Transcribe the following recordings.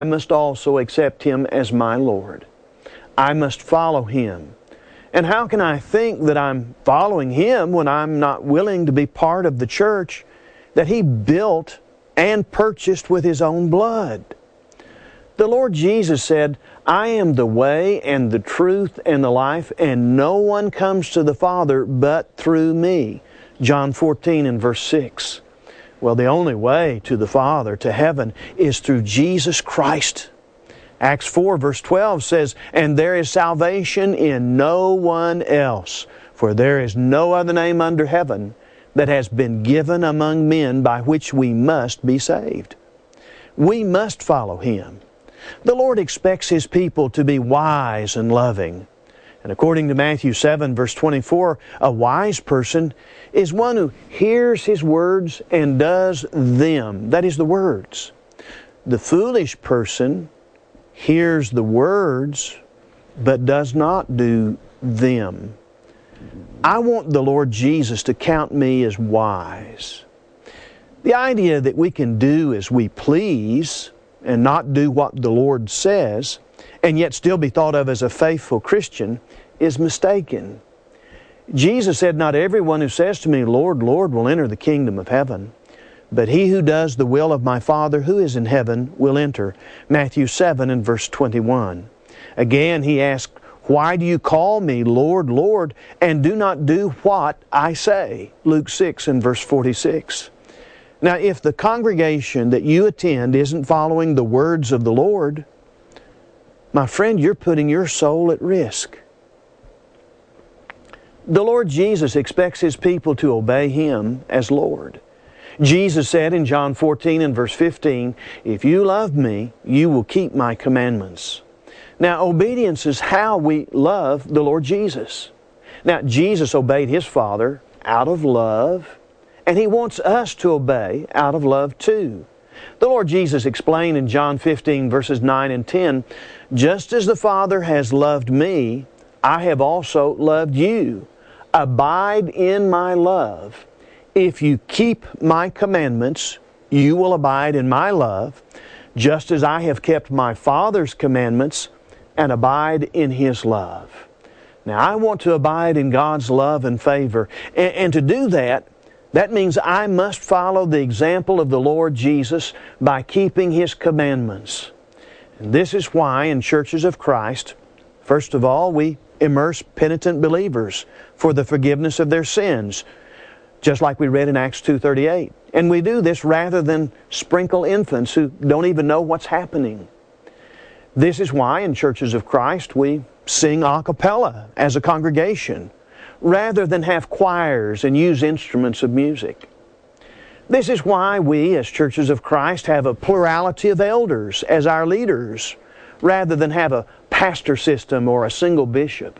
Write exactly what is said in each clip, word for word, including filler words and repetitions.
I must also accept Him as my Lord. I must follow Him. And how can I think that I'm following Him when I'm not willing to be part of the church that He built and purchased with His own blood? The Lord Jesus said, I am the way and the truth and the life, and no one comes to the Father but through me. John fourteen and verse six. Well, the only way to the Father, to heaven, is through Jesus Christ. Acts four verse twelve says, and there is salvation in no one else, for there is no other name under heaven that has been given among men by which we must be saved. We must follow Him. The Lord expects His people to be wise and loving. And according to Matthew seven verse twenty-four, a wise person is one who hears His words and does them. That is the words. The foolish person hears the words but does not do them. I want the Lord Jesus to count me as wise. The idea that we can do as we please and not do what the Lord says and yet still be thought of as a faithful Christian is mistaken. Jesus said, not everyone who says to me, Lord, Lord, will enter the kingdom of heaven, but he who does the will of my Father who is in heaven will enter. Matthew seven and verse twenty-one. Again, He asked, why do you call me Lord, Lord, and do not do what I say? Luke six and verse forty-six. Now, if the congregation that you attend isn't following the words of the Lord, my friend, you're putting your soul at risk. The Lord Jesus expects His people to obey Him as Lord. Jesus said in John fourteen and verse fifteen, if you love me, you will keep my commandments. Now, obedience is how we love the Lord Jesus. Now, Jesus obeyed His Father out of love, and He wants us to obey out of love too. The Lord Jesus explained in John fifteen verses nine and ten, just as the Father has loved me, I have also loved you. Abide in my love. If you keep my commandments, you will abide in my love, just as I have kept my Father's commandments and abide in His love. Now, I want to abide in God's love and favor. And, and to do that, that means I must follow the example of the Lord Jesus by keeping His commandments. And this is why in churches of Christ, first of all, we immerse penitent believers for the forgiveness of their sins, just like we read in Acts two thirty-eight. And we do this rather than sprinkle infants who don't even know what's happening. This is why in churches of Christ we sing a cappella as a congregation, rather than have choirs and use instruments of music. This is why we as churches of Christ have a plurality of elders as our leaders, rather than have a pastor system or a single bishop.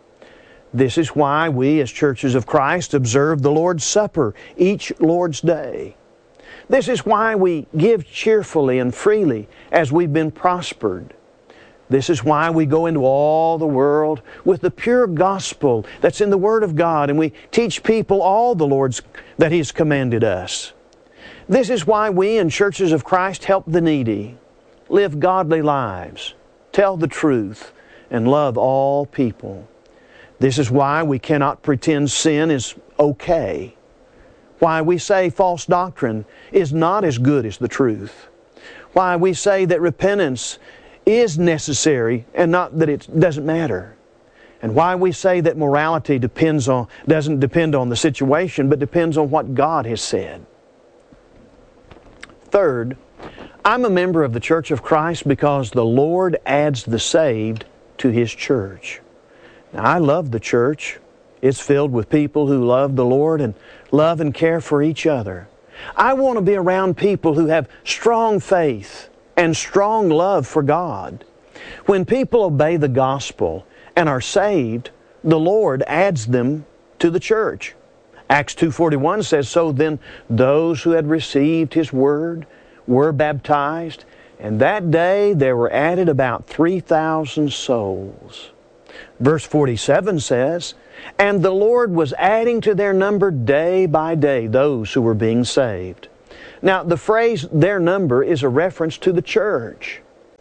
This is why we as churches of Christ observe the Lord's Supper each Lord's Day. This is why we give cheerfully and freely as we've been prospered. This is why we go into all the world with the pure gospel that's in the Word of God, and we teach people all the Lord's that He's commanded us. This is why we in churches of Christ help the needy, live godly lives, tell the truth, and love all people. This is why we cannot pretend sin is okay. Why we say false doctrine is not as good as the truth. Why we say that repentance is necessary and not that it doesn't matter. And why we say that morality depends on, doesn't depend on the situation, but depends on what God has said. Third, I'm a member of the Church of Christ because the Lord adds the saved to His church. Now, I love the church. It's filled with people who love the Lord and love and care for each other. I want to be around people who have strong faith and strong love for God. When people obey the gospel and are saved, the Lord adds them to the church. Acts two forty-one says, so then those who had received His word were baptized, and that day there were added about three thousand souls. Verse forty-seven says, and the Lord was adding to their number day by day those who were being saved. Now, the phrase, their number, is a reference to the church.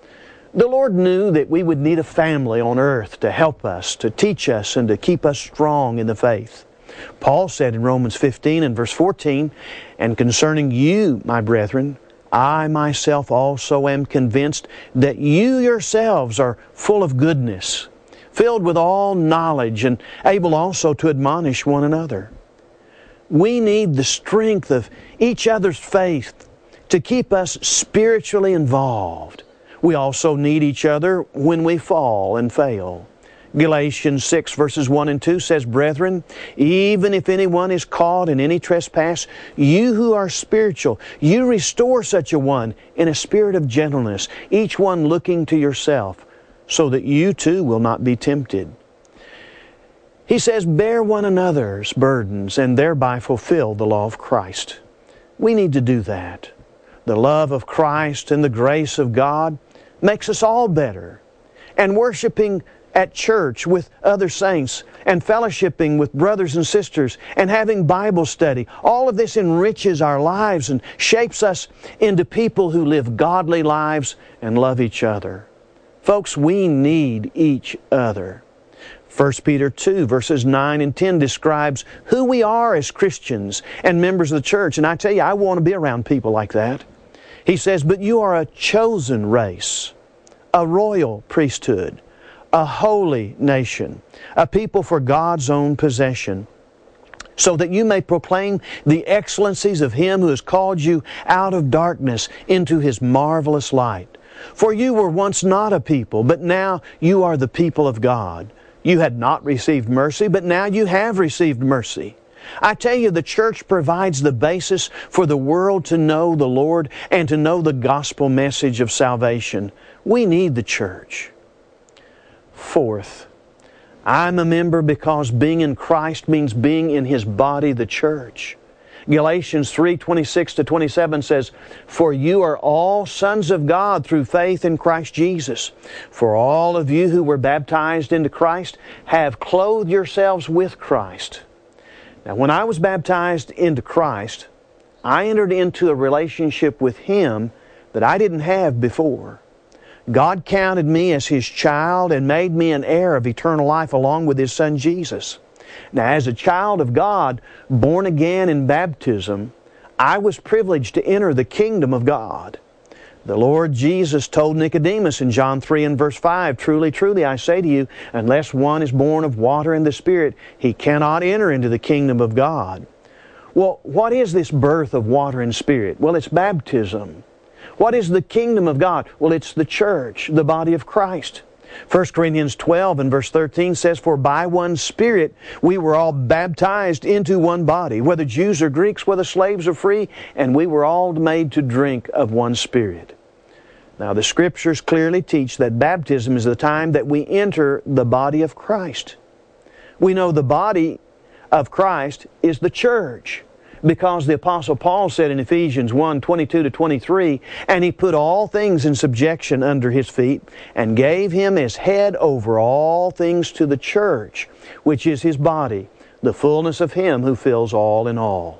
The Lord knew that we would need a family on earth to help us, to teach us, and to keep us strong in the faith. Paul said in Romans fifteen and verse fourteen, "And concerning you, my brethren, I myself also am convinced that you yourselves are full of goodness, filled with all knowledge, and able also to admonish one another." We need the strength of each other's faith to keep us spiritually involved. We also need each other when we fall and fail. Galatians six verses one and two says, "Brethren, even if anyone is caught in any trespass, you who are spiritual, you restore such a one in a spirit of gentleness, each one looking to yourself, so that you too will not be tempted." He says, "Bear one another's burdens and thereby fulfill the law of Christ." We need to do that. The love of Christ and the grace of God makes us all better. And worshiping at church with other saints and fellowshipping with brothers and sisters and having Bible study, all of this enriches our lives and shapes us into people who live godly lives and love each other. Folks, we need each other. First Peter two verses nine and ten describes who we are as Christians and members of the church. And I tell you, I want to be around people like that. He says, "But you are a chosen race, a royal priesthood, a holy nation, a people for God's own possession, so that you may proclaim the excellencies of Him who has called you out of darkness into His marvelous light. For you were once not a people, but now you are the people of God. You had not received mercy, but now you have received mercy." I tell you, the church provides the basis for the world to know the Lord and to know the gospel message of salvation. We need the church. Fourth, I'm a member because being in Christ means being in His body, the church. Galatians three twenty-six to twenty-seven says, "For you are all sons of God through faith in Christ Jesus. For all of you who were baptized into Christ have clothed yourselves with Christ." Now, when I was baptized into Christ, I entered into a relationship with Him that I didn't have before. God counted me as His child and made me an heir of eternal life along with His Son Jesus. Now, as a child of God, born again in baptism, I was privileged to enter the kingdom of God. The Lord Jesus told Nicodemus in John three and verse five, "Truly, truly, I say to you, unless one is born of water and the Spirit, he cannot enter into the kingdom of God." Well, what is this birth of water and Spirit? Well, it's baptism. What is the kingdom of God? Well, it's the church, the body of Christ. First Corinthians twelve and verse thirteen says, "For by one Spirit we were all baptized into one body, whether Jews or Greeks, whether slaves or free, and we were all made to drink of one Spirit." Now, the Scriptures clearly teach that baptism is the time that we enter the body of Christ. We know the body of Christ is the church, because the Apostle Paul said in Ephesians one twenty-two to twenty-three, "And He put all things in subjection under His feet, and gave Him as head over all things to the church, which is His body, the fullness of Him who fills all in all."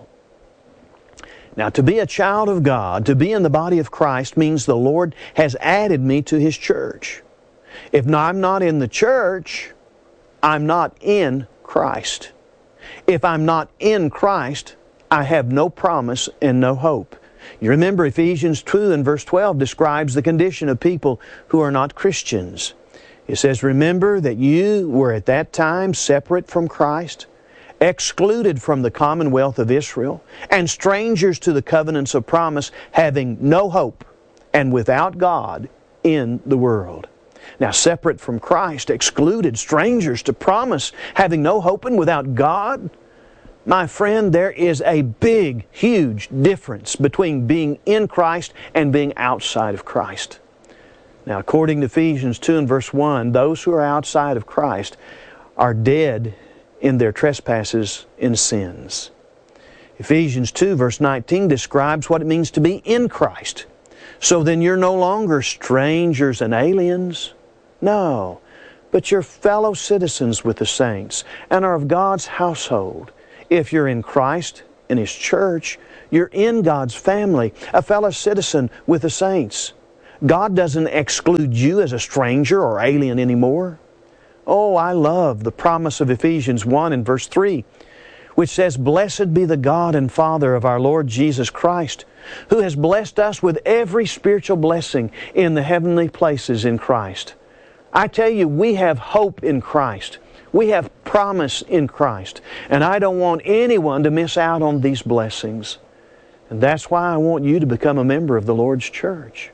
Now, to be a child of God, to be in the body of Christ, means the Lord has added me to His church. If I'm not in the church, I'm not in Christ. If I'm not in Christ, I have no promise and no hope. You remember Ephesians two and verse twelve describes the condition of people who are not Christians. It says, "Remember that you were at that time separate from Christ, excluded from the commonwealth of Israel, and strangers to the covenants of promise, having no hope and without God in the world." Now, separate from Christ, excluded, strangers to promise, having no hope and without God. My friend, there is a big, huge difference between being in Christ and being outside of Christ. Now, according to Ephesians two and verse one, those who are outside of Christ are dead in their trespasses and sins. Ephesians two verse nineteen describes what it means to be in Christ. So then you're no longer strangers and aliens. No, but you're fellow citizens with the saints and are of God's household. If you're in Christ and His church, you're in God's family, a fellow citizen with the saints. God doesn't exclude you as a stranger or alien anymore. Oh, I love the promise of Ephesians one and verse three, which says, "Blessed be the God and Father of our Lord Jesus Christ, who has blessed us with every spiritual blessing in the heavenly places in Christ." I tell you, we have hope in Christ. We have promise in Christ. And I don't want anyone to miss out on these blessings. And that's why I want you to become a member of the Lord's church.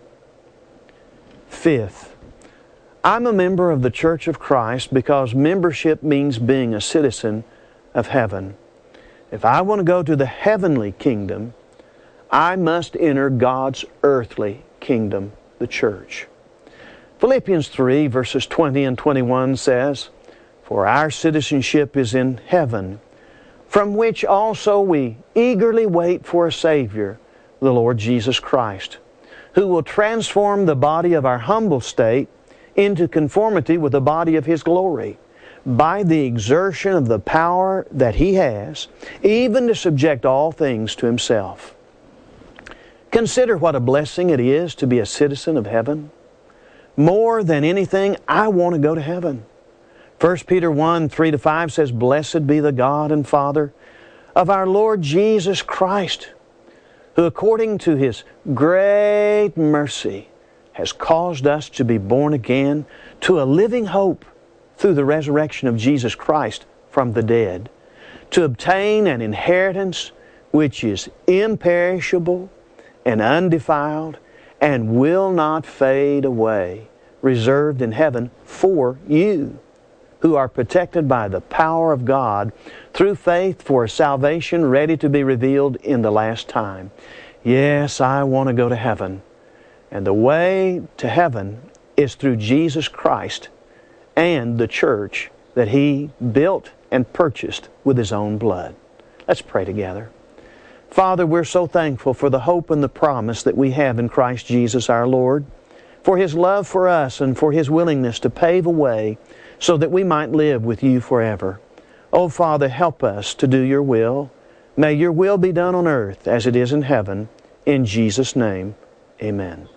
Fifth, I'm a member of the Church of Christ because membership means being a citizen of heaven. If I want to go to the heavenly kingdom, I must enter God's earthly kingdom, the church. Philippians three verses twenty and twenty-one says, "For our citizenship is in heaven, from which also we eagerly wait for a Savior, the Lord Jesus Christ, who will transform the body of our humble state into conformity with the body of His glory, by the exertion of the power that He has, even to subject all things to Himself." Consider what a blessing it is to be a citizen of heaven. More than anything, I want to go to heaven. First Peter one, three to five says, "Blessed be the God and Father of our Lord Jesus Christ, who according to His great mercy has caused us to be born again to a living hope through the resurrection of Jesus Christ from the dead, to obtain an inheritance which is imperishable and undefiled and will not fade away, reserved in heaven for you, who are protected by the power of God through faith for a salvation ready to be revealed in the last time." Yes, I want to go to heaven. And the way to heaven is through Jesus Christ and the church that He built and purchased with His own blood. Let's pray together. Father, we're so thankful for the hope and the promise that we have in Christ Jesus our Lord, for His love for us and for His willingness to pave a way so that we might live with You forever. Oh, Father, help us to do Your will. May Your will be done on earth as it is in heaven. In Jesus' name, amen.